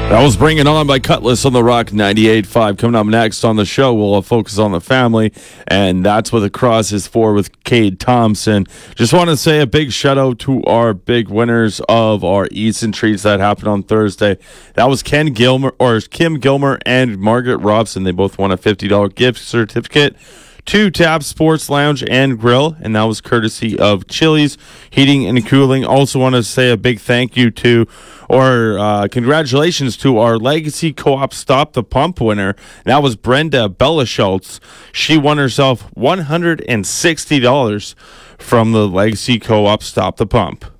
That was Bring It On by Cutlass on the Rock 98.5. Coming up next on the show, we'll focus on the family, and that's what the cross is for with Cade Thompson. Just want to say a big shout out to our big winners of our Eats and Treats that happened on Thursday. That was Kim Gilmer and Margaret Robson. They both won a $50 gift certificate to Tap Sports Lounge and Grill, and that was courtesy of Chili's Heating and Cooling. Also want to say a big thank you to, or congratulations to our Legacy Co-op Stop the Pump winner. That was Brenda Bellaschultz. She won herself $160 from the Legacy Co-op Stop the Pump.